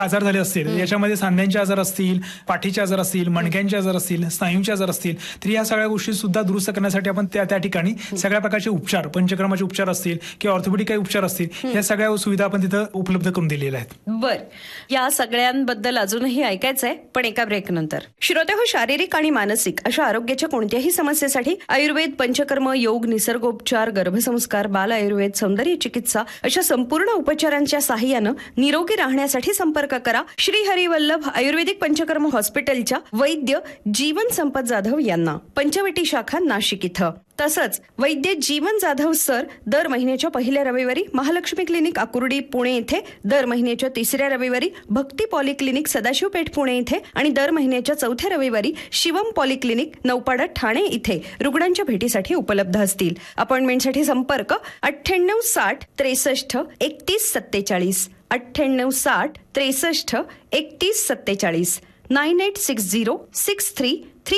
आजार झाले असतील, याच्यामध्ये सांध्यांचे आजार असतील, पाठीचे आजार असतील, मणक्यांचे आजार असतील, स्नायूंचे आजार असतील, तर या सगळ्या गोष्टी सुद्धा दुरुस्त करण्यासाठी आपण त्या ठिकाणी सगळ्या प्रकारचे उपचार, पंचकर्माचे उपचार असतील किंवा ऑर्थोपेडिक काही उपचार असतील, या सगळ्या सुविधा आपण तिथं उपलब्ध करून दिलेल्या आहेत. बर, या सगळ्यांबद्दल अजूनही ऐकायचंय, पण एका ब्रेक नंतर. श्रोतेहो, शारीरिक आणि मानसिक अशा आरोग्याच्या कोणत्याही समस्येसाठी आयुर्वेद, पंचकर्म, योग, निसर्गोपचार, गर्भसंस्कार, बाल आयुर्वेद, सौंदर्य चिकित्सा अशा संपूर्ण उपचारांच्या साहाय्यानं निरोगी राहण्यासाठी संपर्क करा श्री हरिवल्लभ आयुर्वेदिक पंचकर्म हॉस्पिटलच्या वैद्य जीवन संपत जाधव यांना. पंचवटी शाखा, नाशिक इथं. तसंच वैद्य जीवन जाधव सर दर महिन्याच्या पहिल्या रविवारी महालक्ष्मी क्लिनिक, आकुर्डी, पुणे इथे, दर महिन्याच्या तिसऱ्या रविवारी भक्ती पॉलिक्लिनिक, सदाशिवपेठ, पुणे इथे आणि दर महिन्याच्या चौथ्या रविवारी शिवम पॉलिक्लिनिक, नौपाडा, ठाणे इथे रुग्णांच्या भेटीसाठी उपलब्ध असतील. अपॉइंटमेंटसाठी संपर्क 98 60 63 31 47, 98 60 63 31 47, 9860 63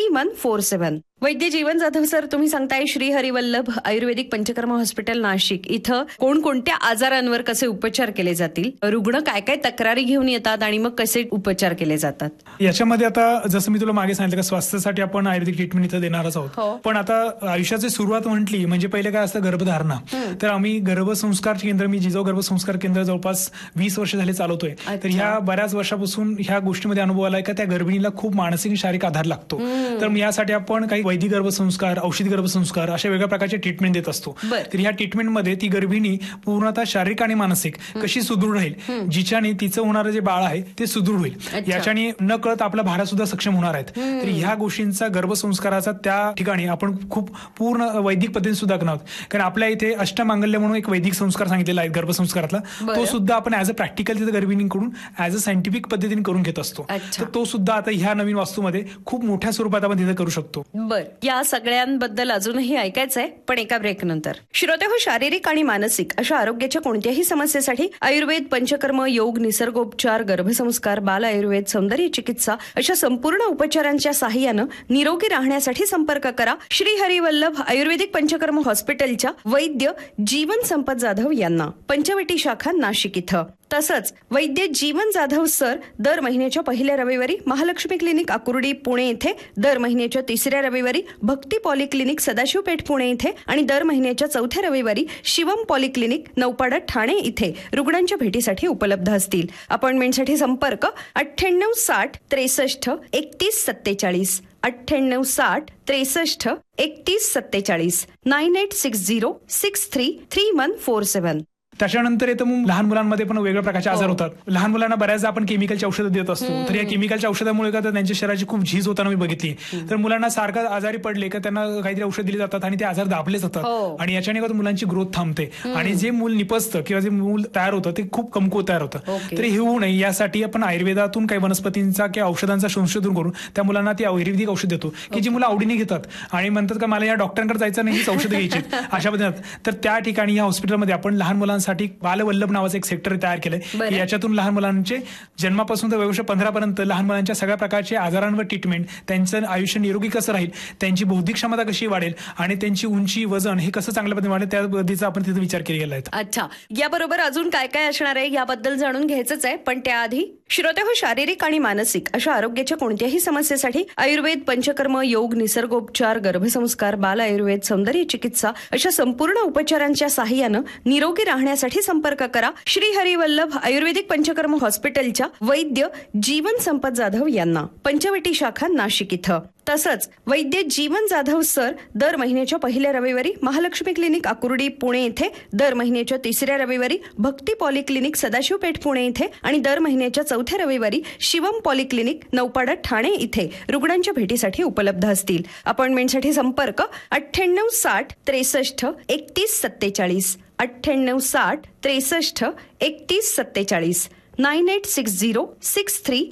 3147. वैद्य जीवन जाधव सर, तुम्ही सांगताय श्री हरिवल्लभ आयुर्वेदिक पंचकर्म हॉस्पिटल, नाशिक इथं कोणकोणत्या आजारांवर कसे उपचार केले जातील, रुग्ण काय काय तक्रारी घेऊन येतात आणि मग कसे उपचार केले जातात? याच्यामध्ये आता जसं मी तुला मागे सांगितलं का स्वास्थ्यासाठी आपण आयुर्वेदिक ट्रीटमेंट इथं देणारच आहोत. पण आता आयुष्याची सुरुवात म्हटली म्हणजे पहिले काय असतं, गर्भधारणा. तर आम्ही गर्भसंस्कार केंद्र, मी जिजाऊ गर्भसंस्कार केंद्र जवळपास 20 वर्ष झाले चालवतोय. तर ह्या बऱ्याच वर्षापासून ह्या गोष्टीमध्ये अनुभव आलाय का त्या गर्भिणीला खूप मानसिक आणि शारीरिक आधार लागतो. तर यासाठी आपण काही वैदिक गर्भसंस्कार, औषधी गर्भसंस्कार अशा वेगळ्या प्रकारचे ट्रीटमेंट देत असतो. तर ह्या ट्रीटमेंटमध्ये ती गर्भिणी पूर्णतः शारीरिक आणि मानसिक कशी सुदृढ राहील, जिच्याने तिचं होणारं जे बाळ आहे ते सुदृढ होईल, याच्याने न कळत आपला भारत सुद्धा सक्षम होणार आहेत. तर ह्या गोष्टींचा गर्भसंस्काराचा त्या ठिकाणी आपण खूप पूर्ण वैदिक पद्धतीने सुद्धा करणार आहोत. कारण आपल्या इथे अष्टमांगल्य म्हणून एक वैदिक संस्कार सांगितलेला आहे गर्भसंस्कारातला, तो सुद्धा आपण ऍज अ प्रॅक्टिकल तिथे गर्भिणीकडून ऍज अ सायंटिफिक पद्धतीने करून घेत असतो. तर तो सुद्धा आता ह्या नवीन वास्तूमध्ये खूप मोठ्या स्वरूपात आपण तिथे करू शकतो. बर, या सगळ्यांबद्दल अजूनही ऐकायचंय, पण एका ब्रेक नंतर. श्रोतेहो, शारीरिक आणि मानसिक अशा आरोग्याच्या कोणत्याही समस्येसाठी आयुर्वेद, पंचकर्म, योग, निसर्गोपचार, गर्भसंस्कार, बाल आयुर्वेद, सौंदर्य चिकित्सा अशा संपूर्ण उपचारांच्या साहाय्यानं निरोगी राहण्यासाठी संपर्क करा श्री हरिवल्लभ आयुर्वेदिक पंचकर्म हॉस्पिटलच्या वैद्य जीवन संपत जाधव यांना. पंचवटी शाखा, नाशिक इथं. तसंच वैद्य जीवन जाधव सर दर महिन्याच्या पहिल्या रविवारी महालक्ष्मी क्लिनिक, आकुर्डी, पुणे इथे, दर महिन्याच्या तिसऱ्या रविवारी भक्ती पॉलिक्लिनिक, सदाशिवपेठ, पुणे इथे आणि दर महिन्याच्या चौथ्या रविवारी शिवम पॉलिक्लिनिक, नौपाडा, ठाणे इथे रुग्णांच्या भेटीसाठी उपलब्ध असतील. अपॉइंटमेंटसाठी संपर्क 98 60 63 31 47, 98 60 63 31 47, 9860 63 3147. त्याच्यानंतर येतं मग लहान मुलांमध्ये पण वेगवेगळ्या प्रकारचे आजार होतात. लहान मुलांना बऱ्याचदा आपण केमिकलची औषधं देत असतो. तर या केमिकलच्या औषधामुळे का त्यांच्या शरीराची खूप झीज होताना मी बघितली. तर मुलांना सारखं आजारी पडले का त्यांना काहीतरी औषध दिली जातात आणि ते आजार दाबले जातात आणि याच्याने का मुलांची ग्रोथ थांबते आणि जे मूल निपजतं किंवा जे मूल तयार होतं ते खूप कमकुवत तयार होतं. तर हे होऊ नये यासाठी आपण आयुर्वेदातून काही वनस्पतींचा किंवा औषधांचा संशोधन करून त्या मुलांना ती आयुर्वेदिक औषध देतो की जी मुलं आवडीने घेतात आणि म्हणतात का मला या डॉक्टरांकडे जायचं नाही, हीच औषधं घ्यायची अशा पद्धतीने. तर त्या ठिकाणी या हॉस्पिटलमध्ये आपण लहान मुलांसाठी बालवल्लभ नावाचं एक सेक्टर तयार केलंय. याच्यातून लहान मुलांचे जन्मापासून तर वर्ष 15 पर्यंत लहान मुलांच्या सगळ्या प्रकारच्या आजारांवर ट्रीटमेंट, त्यांचं आयुष्य निरोगी कसं राहील, त्यांची बौद्धिक क्षमता कशी वाढेल आणि त्यांची उंची, वजन हे कसं चांगल्या पद्धतीने वाढेल, त्या पद्धतीचा आपण तिथे विचार केलेला आहे. अच्छा, याबरोबर अजून काय काय असणार आहे याबद्दल जाणून घ्यायचंच आहे, पण त्याआधी श्रोतेहो, शारीरिक आणि मानसिक अशा आरोग्याच्या कोणत्याही समस्येसाठी आयुर्वेद, पंचकर्म, योग, निसर्गोपचार, गर्भसंस्कार, बाल आयुर्वेद, सौंदर्य चिकित्सा अशा संपूर्ण उपचारांच्या साहाय्यानं निरोगी राहण्यासाठी संपर्क करा श्री हरिवल्लभ आयुर्वेदिक पंचकर्म हॉस्पिटलच्या वैद्य जीवन संपत जाधव यांना. पंचवटी शाखा, नाशिक इथं. तसंच वैद्य जीवन जाधव सर दर महिन्याच्या पहिल्या रविवारी महालक्ष्मी क्लिनिक, आकुर्डी, पुणे इथे, दर महिन्याच्या तिसऱ्या रविवारी भक्ती पॉलिक्लिनिक, सदाशिवपेठ, पुणे इथे आणि दर महिन्याच्या चौथ्या रविवारी शिवम पॉलिक्लिनिक, नौपाडा, ठाणे इथे रुग्णांच्या भेटीसाठी उपलब्ध असतील. अपॉइंटमेंटसाठी संपर्क 98 60 63 31 47, 98 60 63 31 47, 9860 63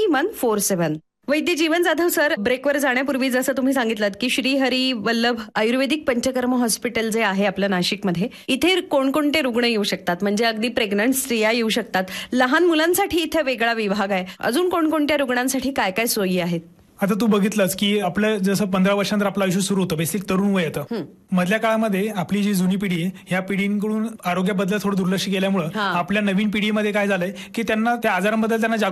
3147. वैद्य जीवन जाधव सर, ब्रेकवर जाण्यापूर्वी जसं तुम्ही सांगितलं की श्री हरी वल्लभ आयुर्वेदिक पंचकर्म हॉस्पिटल जे आहे आपलं नाशिकमध्ये, इथे कोणकोणते रुग्ण येऊ शकतात? म्हणजे अगदी प्रेग्नंट स्त्रिया येऊ शकतात, लहान मुलांसाठी इथे वेगळा विभाग आहे, अजून कोणकोणत्या रुग्णांसाठी काय काय सोयी आहेत? आता तू बघितलंच की आपलं जसं 15 वर्षांतर आपलं आयुष्य सुरू होतं, बेसिक तरुण वय येतं. मधल्या काळामध्ये आपली जी जुनी पिढी आहे ह्या पिढींकडून आरोग्याबद्दल थोडं दुर्लक्ष केल्यामुळे आपल्या नवीन पिढीमध्ये काय झालंय की त्यांना त्या आजारांबद्दल त्यांना